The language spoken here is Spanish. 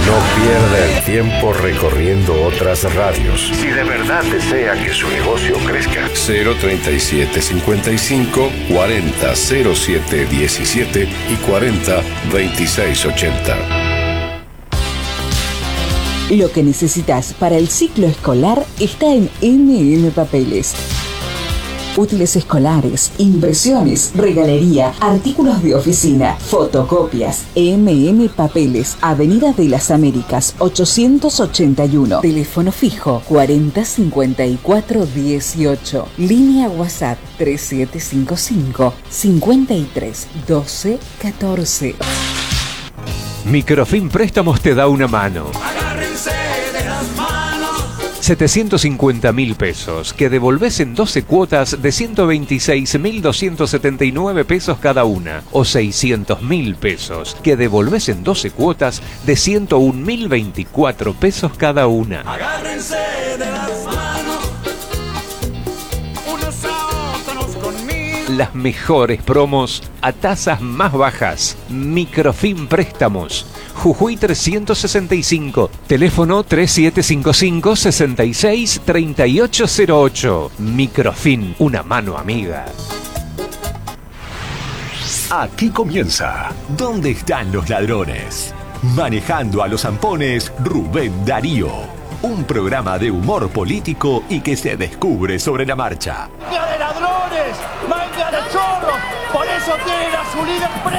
No pierda el tiempo recorriendo otras radios. Si de verdad desea que su negocio crezca. 037 55 40 07 17 y 40 26 80. Lo que necesitas para el ciclo escolar está en MM Papeles. Útiles escolares, impresiones, regalería, artículos de oficina, fotocopias. MM Papeles, Avenida de las Américas, 881. Teléfono fijo 4054 18. Línea WhatsApp 3755 53 12 14. Microfin Préstamos te da una mano. 750.000 pesos que devolvés en 12 cuotas de 126.279 pesos cada una, o 600.000 pesos que devolvés en 12 cuotas de 101.024 pesos cada una. Agárrense de las manos, unos a otros conmigo. Las mejores promos a tasas más bajas. Microfin Préstamos. Jujuy 365, teléfono 3755 66 3808. Microfin, una mano amiga. Aquí comienza ¿Dónde están los ladrones? Manejando a los zampones, Rubén Darío. Un programa de humor político y que se descubre sobre la marcha. ¡Manga de ladrones! ¡Manga de chorros! ¡Por eso tienen a su líder preso!